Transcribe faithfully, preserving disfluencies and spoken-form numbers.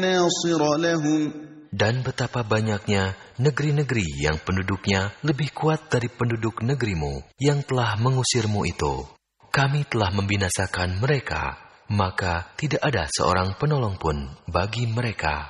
ناصر لهم Dan betapa banyaknya negeri-negeri yang penduduknya lebih kuat dari penduduk negerimu yang telah mengusirmu itu. Kami telah membinasakan mereka, maka tidak ada seorang penolong pun bagi mereka.